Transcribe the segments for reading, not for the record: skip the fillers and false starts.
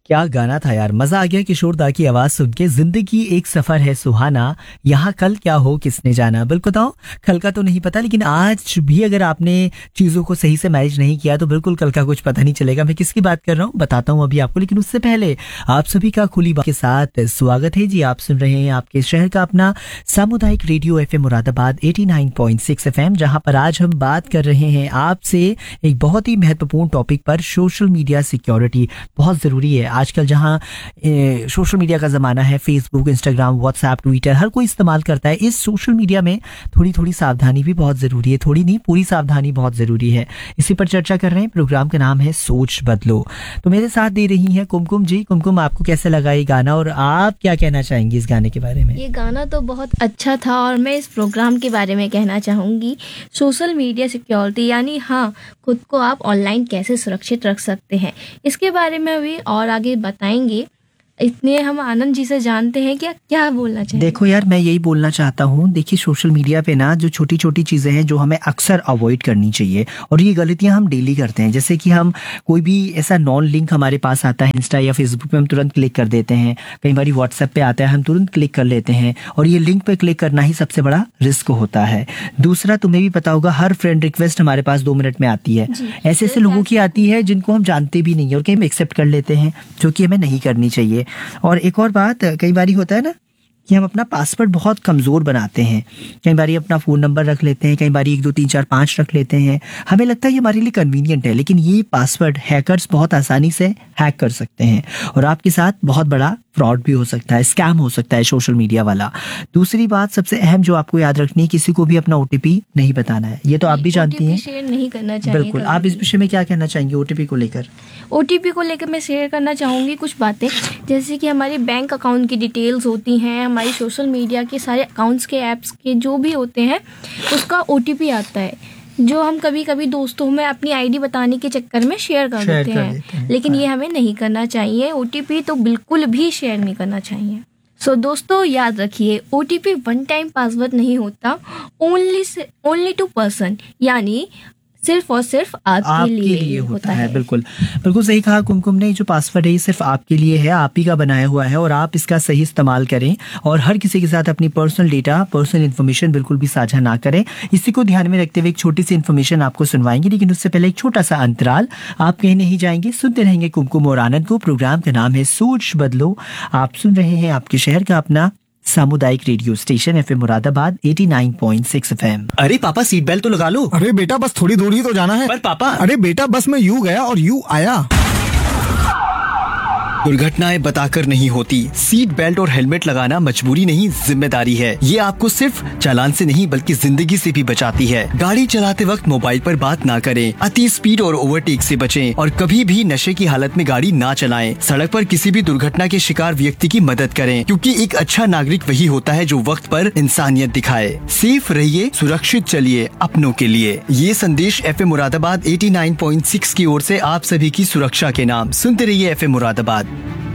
क्या गाना था यार, मजा आ गया किशोर दा की आवाज सुन के। जिंदगी एक सफर है सुहाना, यहाँ कल क्या हो किसने जाना। बिल्कुल बताओ, कल का तो नहीं पता, लेकिन आज भी अगर आपने चीजों को सही से मैनेज नहीं किया तो बिल्कुल कल का कुछ पता नहीं चलेगा। मैं किसकी बात कर रहा हूँ बताता हूँ अभी आपको, लेकिन उससे पहले आप सभी का खुली बात के साथ स्वागत है जी। आप सुन रहे हैं आपके शहर का अपना सामुदायिक रेडियो FM मुरादाबाद 89.6 FM, जहां पर आज हम बात कर रहे हैं आपसे एक बहुत ही महत्वपूर्ण टॉपिक पर, सोशल मीडिया सिक्योरिटी। बहुत जरूरी है आजकल, जहां सोशल मीडिया का ज़माना है, फेसबुक, इंस्टाग्राम, व्हाट्सएप, ट्विटर हर कोई इस्तेमाल करता है। इस सोशल मीडिया में थोड़ी थोड़ी सावधानी भी बहुत ज़रूरी है, थोड़ी नहीं पूरी सावधानी बहुत ज़रूरी है। इसी पर चर्चा कर रहे हैं। प्रोग्राम का नाम है सोच बदलो। तो मेरे साथ दे रही हैं कुमकुम जी। कुमकुम, आपको कैसे लगा ये गाना और आप क्या कहना चाहेंगी इस गाने के बारे में? ये गाना तो बहुत अच्छा था और मैं इस प्रोग्राम के बारे में कहना चाहूँगी। सोशल मीडिया सिक्योरिटी यानी हाँ, खुद को आप ऑनलाइन कैसे सुरक्षित रख सकते हैं, इसके बारे में भी और आगे बताएंगे। इतने हम आनंद जी से जानते हैं क्या बोलना चाहिए। देखो यार, मैं यही बोलना चाहता हूँ, देखिए सोशल मीडिया पे ना जो छोटी छोटी चीज़ें हैं जो हमें अक्सर अवॉइड करनी चाहिए, और ये गलतियाँ हम डेली करते हैं। जैसे कि हम कोई भी ऐसा नॉन लिंक हमारे पास आता है इंस्टा या फेसबुक पे, हम तुरंत क्लिक कर देते हैं। कई बार व्हाट्सएप पे आता है, हम तुरंत क्लिक कर लेते हैं, और ये लिंक पे क्लिक करना ही सबसे बड़ा रिस्क होता है। दूसरा, तुम्हें भी पता होगा, हर फ्रेंड रिक्वेस्ट हमारे पास 2 मिनट में आती है। ऐसे ऐसे लोगों की आती है जिनको हम जानते भी नहीं है और कहीं एक्सेप्ट कर लेते हैं, जो कि हमें नहीं करनी चाहिए। और एक और बात, कई बार होता है ना कि हम अपना पासवर्ड बहुत कमज़ोर बनाते हैं। कई बार अपना फ़ोन नंबर रख लेते हैं, कई बार 1 2 3 4 5 रख लेते हैं। हमें लगता है ये हमारे लिए कन्वीनियंट है, लेकिन ये पासवर्ड हैकर्स बहुत आसानी से हैक कर सकते हैं और आपके साथ बहुत बड़ा फ्रॉड भी हो सकता है, स्कैम हो सकता है सोशल मीडिया वाला। दूसरी बात सबसे अहम जो आपको याद रखनी है, किसी को भी अपना OTP नहीं बताना है। ये तो आप भी जानती हैं, शेयर नहीं करना चाहिए। बिल्कुल। आप इस विषय में क्या कहना चाहेंगे OTP को लेकर? OTP को लेकर मैं शेयर करना चाहूँगी कुछ बातें, जैसे कि हमारे बैंक अकाउंट की डिटेल्स होती हैं, हमारी सोशल मीडिया के सारे अकाउंट्स के ऐप्स के जो भी होते हैं उसका OTP आता है, जो हम कभी कभी दोस्तों में अपनी ID बताने के चक्कर में शेयर कर देते हैं, लेकिन ये हमें नहीं करना चाहिए। OTP तो बिल्कुल भी शेयर नहीं करना चाहिए। सो दोस्तों याद रखिए, OTP वन टाइम पासवर्ड नहीं होता, ओनली टू पर्सन, यानी सिर्फ और सिर्फ आपके लिए होता है। बिल्कुल बिल्कुल सही कहा कुमकुम ने। जो पासवर्ड है ये सिर्फ आपके लिए है, आप ही का बनाया हुआ है, और आप इसका सही इस्तेमाल करें और हर किसी के साथ अपनी पर्सनल डेटा, पर्सनल इन्फॉर्मेशन बिल्कुल भी साझा ना करें। इसी को ध्यान में रखते हुए एक छोटी सी इन्फॉर्मेशन आपको सुनवाएंगे, लेकिन उससे पहले एक छोटा सा अंतराल। आप कहीं नहीं जाएंगे, सुनते रहेंगे कुमकुम और आनंद को। प्रोग्राम का नाम है सोच बदलो। आप सुन रहे हैं आपके शहर का अपना सामुदायिक radio station FM Moradabad 89.6 FM। अरे पापा, सीट बेल्ट तो लगा लो। अरे बेटा, बस थोड़ी दूर ही तो जाना है। पर पापा। अरे बेटा, बस मैं यूं गया और यूं आया। दुर्घटनाएं बताकर नहीं होती, सीट बेल्ट और हेलमेट लगाना मजबूरी नहीं, जिम्मेदारी है। ये आपको सिर्फ चालान से नहीं बल्कि जिंदगी से भी बचाती है। गाड़ी चलाते वक्त मोबाइल पर बात ना करें, अति स्पीड और ओवरटेक से बचें और कभी भी नशे की हालत में गाड़ी ना चलाएं। सड़क पर किसी भी दुर्घटना के शिकार व्यक्ति की मदद करें, क्योंकि एक अच्छा नागरिक वही होता है जो वक्त पर इंसानियत दिखाए। सेफ रहिए, सुरक्षित चलिए अपनों के लिए। ये संदेश FM मुरादाबाद 89.6 की ओर से आप सभी की सुरक्षा के नाम। सुनते रहिए FM मुरादाबाद।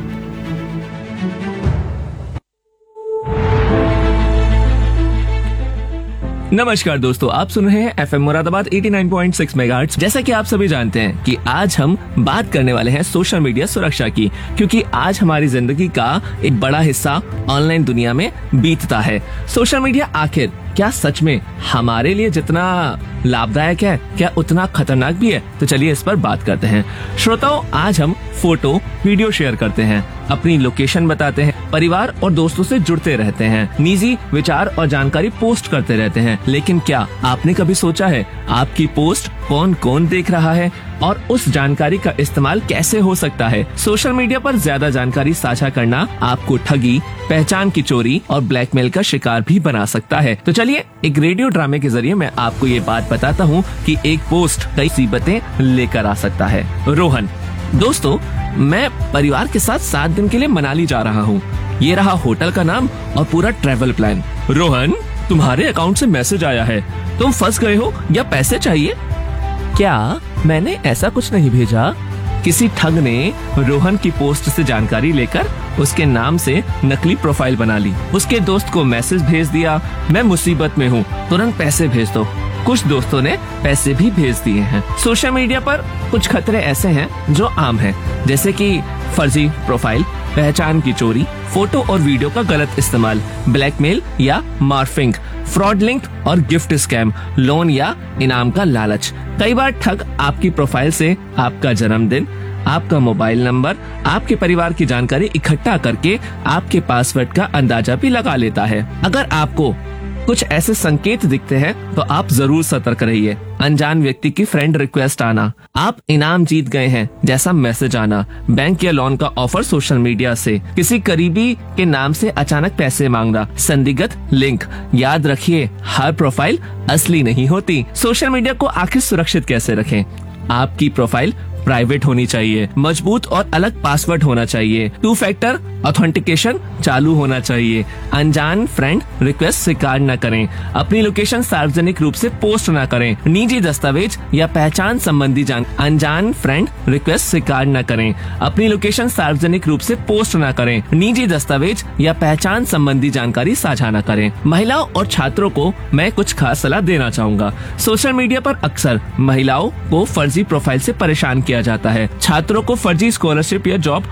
नमस्कार दोस्तों, आप सुन रहे हैं FM मुरादाबाद 89.6 मेगाहर्ट्ज। जैसा कि आप सभी जानते हैं कि आज हम बात करने वाले हैं सोशल मीडिया सुरक्षा की, क्योंकि आज हमारी जिंदगी का एक बड़ा हिस्सा ऑनलाइन दुनिया में बीतता है। सोशल मीडिया आखिर क्या सच में हमारे लिए जितना लाभदायक है, क्या उतना खतरनाक भी है? तो चलिए इस पर बात करते हैं। श्रोताओं, आज हम फोटो, वीडियो शेयर करते हैं, अपनी लोकेशन बताते हैं, परिवार और दोस्तों से जुड़ते रहते हैं, निजी विचार और जानकारी पोस्ट करते रहते हैं। लेकिन क्या आपने कभी सोचा है आपकी पोस्ट कौन कौन देख रहा है और उस जानकारी का इस्तेमाल कैसे हो सकता है? सोशल मीडिया पर ज्यादा जानकारी साझा करना आपको ठगी, पहचान की चोरी और ब्लैकमेल का शिकार भी बना सकता है। तो चलिए एक रेडियो ड्रामे के जरिए मैं आपको ये बात बताता हूँ कि एक पोस्ट कई मुसीबतें लेकर आ सकता है। रोहन, दोस्तों मैं परिवार के साथ 7 दिन के लिए मनाली जा रहा हूँ। ये रहा होटल का नाम और पूरा ट्रेवल प्लान। रोहन, तुम्हारे अकाउंट से मैसेज आया है, तुम फंस गए हो या पैसे चाहिए? क्या मैंने ऐसा कुछ नहीं भेजा। किसी ठग ने रोहन की पोस्ट से जानकारी लेकर उसके नाम से नकली प्रोफाइल बना ली। उसके दोस्त को मैसेज भेज दिया, मैं मुसीबत में हूँ, तुरंत पैसे भेज दो। कुछ दोस्तों ने पैसे भी भेज दिए हैं। सोशल मीडिया पर कुछ खतरे ऐसे हैं जो आम हैं, जैसे कि फर्जी प्रोफाइल, पहचान की चोरी, फोटो और वीडियो का गलत इस्तेमाल, ब्लैकमेल या मॉर्फिंग, फ्रॉड लिंक और गिफ्ट स्कैम, लोन या इनाम का लालच। कई बार ठग आपकी प्रोफाइल से आपका जन्मदिन, आपका मोबाइल नंबर, आपके परिवार की जानकारी इकट्ठा करके आपके पासवर्ड का अंदाजा भी लगा लेता है। अगर आपको कुछ ऐसे संकेत दिखते हैं तो आप जरूर सतर्क रहिए। अनजान व्यक्ति की फ्रेंड रिक्वेस्ट आना, आप इनाम जीत गए हैं जैसा मैसेज आना, बैंक या लोन का ऑफर सोशल मीडिया से, किसी करीबी के नाम से अचानक पैसे मांगना, संदिग्ध लिंक। याद रखिए, हर प्रोफाइल असली नहीं होती। सोशल मीडिया को आखिर सुरक्षित कैसे रखें? आपकी प्रोफाइल प्राइवेट होनी चाहिए, मजबूत और अलग पासवर्ड होना चाहिए, 2 फैक्टर ऑथेंटिकेशन चालू होना चाहिए, अनजान फ्रेंड रिक्वेस्ट स्वीकार न करें, अपनी लोकेशन सार्वजनिक रूप से पोस्ट न करें, निजी दस्तावेज या पहचान संबंधी अनजान फ्रेंड रिक्वेस्ट स्वीकार न करें, अपनी लोकेशन सार्वजनिक रूप से पोस्ट न करें, निजी दस्तावेज या पहचान संबंधी जानकारी साझा न करें। महिलाओं और छात्रों को मैं कुछ खास सलाह देना चाहूंगा। सोशल मीडिया पर अक्सर महिलाओं को फर्जी प्रोफाइल से परेशान किया जाता है। छात्रों को फर्जी स्कॉलरशिप या जॉब